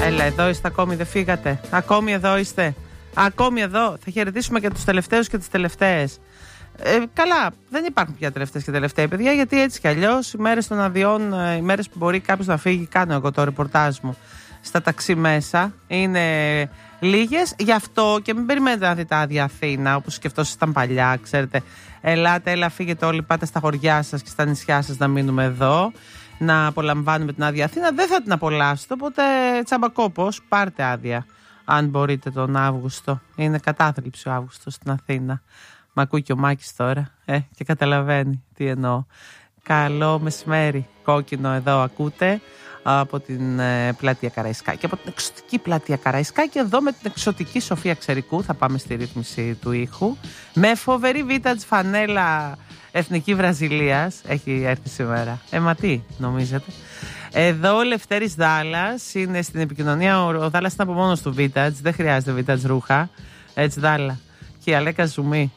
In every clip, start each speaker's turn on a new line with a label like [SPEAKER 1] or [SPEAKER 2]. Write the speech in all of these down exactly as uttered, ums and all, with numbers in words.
[SPEAKER 1] Έλα, εδώ είστε ακόμη, δεν φύγατε. Ακόμη εδώ είστε. Ακόμη εδώ. Θα χαιρετήσουμε και τους τελευταίους και τις τελευταίες. Ε, καλά, δεν υπάρχουν πια τελευταίες και τελευταίοι, παιδιά, γιατί έτσι κι αλλιώς οι μέρες των αδειών, οι μέρες που μπορεί κάποιος να φύγει, κάνω εγώ το ρεπορτάζ μου στα ταξί μέσα, είναι λίγες. Γι' αυτό και μην περιμένετε να δείτε άδεια Αθήνα, όπως σκεφτόσασταν παλιά, ξέρετε. Ελάτε, έλα, φύγετε όλοι, πάτε στα χωριά σας και στα νησιά σας να μείνουμε εδώ, να απολαμβάνουμε την άδεια Αθήνα. Δεν θα την απολαύσετε, οπότε τσαμπακόπος, πάρτε άδεια. Αν μπορείτε τον Αύγουστο. Είναι κατάθλιψη ο Αύγουστος στην Αθήνα. Μ' ακούει και ο Μάκης τώρα ε, και καταλαβαίνει τι εννοώ. Καλό μεσημέρι. Κόκκινο εδώ ακούτε από την ε, πλατεία Καραϊσκάκη, από την εξωτική πλατεία Καραϊσκάκη, εδώ με την εξωτική Σοφία Ξερικού. Θα πάμε στη ρύθμιση του ήχου. Με φοβερή vintage φανέλα Εθνική Βραζιλίας. Έχει έρθει σήμερα. Ε, μα τι νομίζετε. Εδώ ο Λευτέρης Δάλλας είναι στην επικοινωνία. Ο, ο Δάλλας είναι από μόνος του vintage. Δεν χρειάζεται vintage ρούχα. Έτσι, Δάλλα. Και η Αλέκα Ζουμί.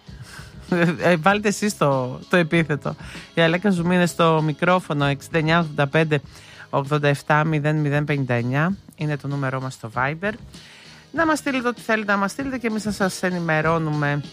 [SPEAKER 1] Ε, βάλτε εσείς το, το επίθετο. Η Αλέκα Ζουμί είναι στο μικρόφωνο εξήντα εννιά ογδόντα πέντε ογδόντα επτά μηδέν μηδέν πενήντα εννιά. Είναι το νούμερό μας στο Viber. Να μας στείλετε ό,τι θέλετε να μας στείλετε και εμείς θα σας ενημερώνουμε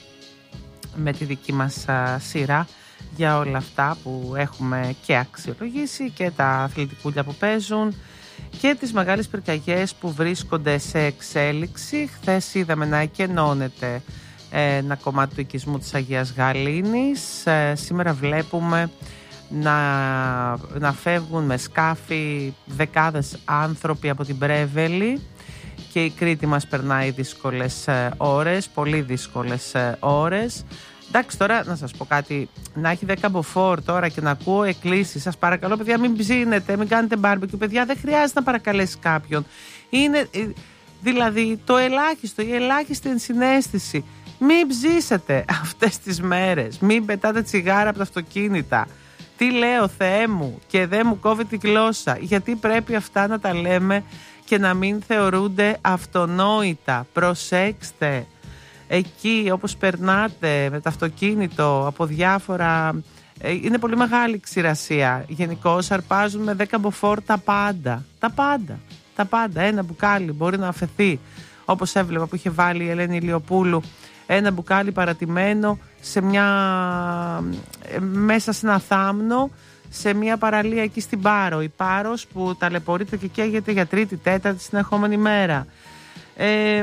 [SPEAKER 1] με τη δική μας α, σειρά για όλα αυτά που έχουμε και αξιολογήσει και τα αθλητικούλια που παίζουν και τις μεγάλες πυρκαγιές που βρίσκονται σε εξέλιξη. Χθες είδαμε να εκενώνεται ένα κομμάτι του οικισμού της Αγίας Γαλήνης. Ε, σήμερα βλέπουμε να, να φεύγουν με σκάφη δεκάδες άνθρωποι από την Πρέβελη και η Κρήτη μας περνάει δύσκολες ε, ώρες, πολύ δύσκολες ε, ώρες. Εντάξει, τώρα να σας πω κάτι, να έχει δέκα μποφόρ τώρα και να ακούω εκκλήσεις, σας παρακαλώ παιδιά, μην ψήνετε, μην κάνετε μπάρμπεκιου, παιδιά, δεν χρειάζεται να παρακαλέσει κάποιον. Είναι δηλαδή το ελάχιστο, η ελάχιστη ενσυναίσθηση. Μην ψήσετε αυτές τις μέρες, μην πετάτε τσιγάρα από τα αυτοκίνητα. Τι λέω, Θεέ μου, και δεν μου κόβει τη γλώσσα, γιατί πρέπει αυτά να τα λέμε και να μην θεωρούνται αυτονόητα. Προσέξτε. Εκεί όπως περνάτε με το αυτοκίνητο από διάφορα, είναι πολύ μεγάλη ξηρασία. Γενικώς αρπάζουν με δέκα μποφόρ τα πάντα, τα πάντα, τα πάντα. Ένα μπουκάλι μπορεί να αφαιθεί, όπως έβλεπα που είχε βάλει η Ελένη Ηλιοπούλου, ένα μπουκάλι παρατημένο σε μια, μέσα σε ένα θάμνο, σε μια παραλία εκεί στην Πάρο. Η Πάρος που ταλαιπωρείται και καίγεται για τρίτη, τέταρτη συνεχόμενη μέρα. Ε,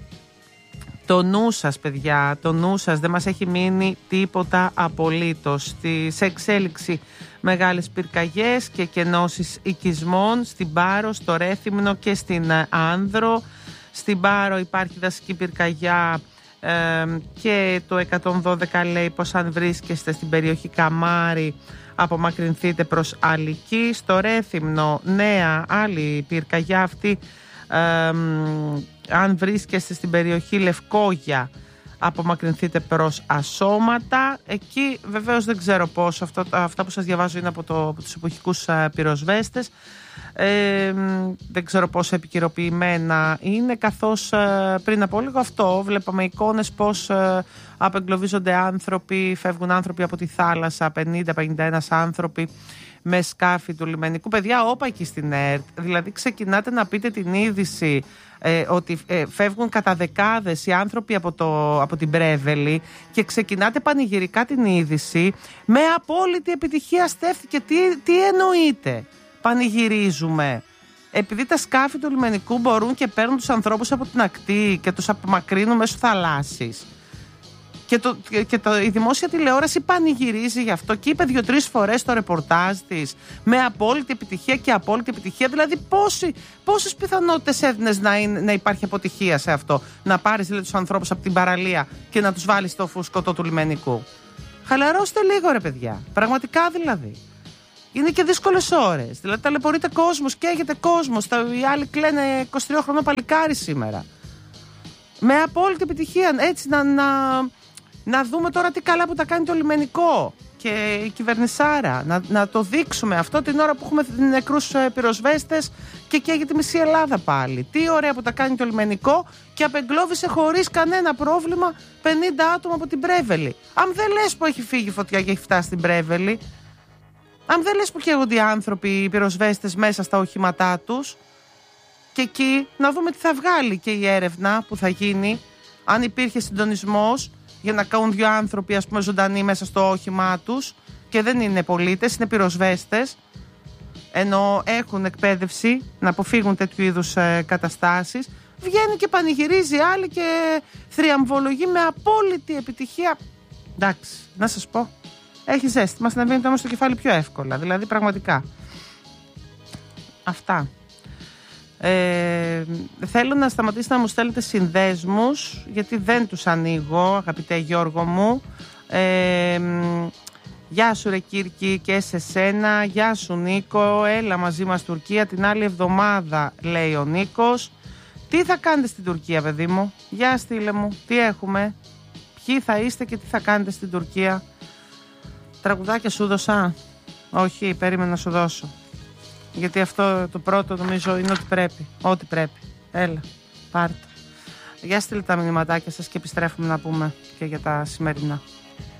[SPEAKER 1] Το νου σας, παιδιά, το νου σας, δεν μας έχει μείνει τίποτα απολύτως. Σε εξέλιξη μεγάλες πυρκαγιές και κενώσεις οικισμών στην Πάρο, στο Ρέθυμνο και στην Άνδρο. Στην Πάρο υπάρχει δασική πυρκαγιά ε, και το εκατόν δώδεκα λέει πως αν βρίσκεστε στην περιοχή Καμάρι απομακρυνθείτε προς Αλική. Στο Ρέθυμνο νέα άλλη πυρκαγιά αυτή. Ε, αν βρίσκεστε στην περιοχή Λευκόγια απομακρυνθείτε προς Ασώματα. Εκεί βεβαίως δεν ξέρω πώς, αυτό, αυτά που σας διαβάζω είναι από, το, από τους εποχικούς α, πυροσβέστες. ε, δεν ξέρω πόσο επικαιροποιημένα είναι, καθώς α, πριν από λίγο αυτό βλέπαμε εικόνες πως α, απεγκλωβίζονται άνθρωποι, φεύγουν άνθρωποι από τη θάλασσα, πενήντα πενήντα ένα άνθρωποι με σκάφη του λιμενικού. Παιδιά, όπα εκεί στην ΕΡΤ, δηλαδή ξεκινάτε να πείτε την είδηση ε, ότι ε, φεύγουν κατά δεκάδες οι άνθρωποι από, το, από την Πρέβελη και ξεκινάτε πανηγυρικά την είδηση. Με απόλυτη επιτυχία στέφθηκε. Τι, τι εννοείτε πανηγυρίζουμε? Επειδή τα σκάφη του λιμενικού μπορούν και παίρνουν τους ανθρώπους από την ακτή και τους απομακρύνουν μέσω θαλάσσης. Και, το, και το, η δημόσια τηλεόραση πανηγυρίζει γι' αυτό και είπε δύο-τρεις φορές στο ρεπορτάζ της με απόλυτη επιτυχία και απόλυτη επιτυχία. Δηλαδή, πόσοι, πόσες πιθανότητες έδινες να, να υπάρχει αποτυχία σε αυτό? Να πάρεις δηλαδή τους ανθρώπους από την παραλία και να τους βάλεις στο φουσκωτό του λιμενικού. Χαλαρώστε λίγο, ρε παιδιά. Πραγματικά δηλαδή. Είναι και δύσκολες ώρες. Δηλαδή, ταλαιπωρείται κόσμος, καίγεται κόσμος. Οι άλλοι κλαίνε είκοσι τρία χρονών παλικάρι σήμερα. Με απόλυτη επιτυχία. Έτσι να. να Να δούμε τώρα τι καλά που τα κάνει το λιμενικό και η κυβερνησάρα. Να, να το δείξουμε αυτό την ώρα που έχουμε νεκρούς πυροσβέστες και καίγεται τη μισή Ελλάδα πάλι. Τι ωραία που τα κάνει το λιμενικό και απεγκλώβησε χωρίς κανένα πρόβλημα πενήντα άτομα από την Πρέβελη. Αν δεν λες που έχει φύγει φωτιά και έχει φτάσει στην Πρέβελη, αν δεν λες που καίγονται οι άνθρωποι, οι πυροσβέστες μέσα στα οχήματά τους, Και εκεί να δούμε τι θα βγάλει και η έρευνα που θα γίνει, αν υπήρχε συντονισμός για να κάνουν δύο άνθρωποι, ας πούμε, ζωντανοί μέσα στο όχημά τους και δεν είναι πολίτες, είναι πυροσβέστες, ενώ έχουν εκπαίδευση να αποφύγουν τέτοιου είδους ε, καταστάσεις. Βγαίνει και πανηγυρίζει άλλη και θριαμβολογεί με απόλυτη επιτυχία. Εντάξει, να σας πω, έχει ζέστη. Μας ανεβαίνει όμως στο κεφάλι πιο εύκολα, δηλαδή πραγματικά. Αυτά. Ε, θέλω να σταματήσετε να μου στέλνετε συνδέσμους, γιατί δεν τους ανοίγω, αγαπητέ Γιώργο μου. ε, Γεια σου ρε Κύρκη και σε σένα. Γεια σου Νίκο, έλα μαζί μας Τουρκία την άλλη εβδομάδα, λέει ο Νίκος. Τι θα κάνετε στην Τουρκία, παιδί μου? Για στείλε μου, τι έχουμε, ποιοι θα είστε και τι θα κάνετε στην Τουρκία. Τραγουδάκια σου δώσα? Όχι, περίμενα να σου δώσω, γιατί αυτό το πρώτο νομίζω είναι ότι πρέπει. Ό,τι πρέπει. Έλα, πάρτε. Για στείλτε τα μηνυματάκια σας και επιστρέφουμε να πούμε και για τα σημερινά.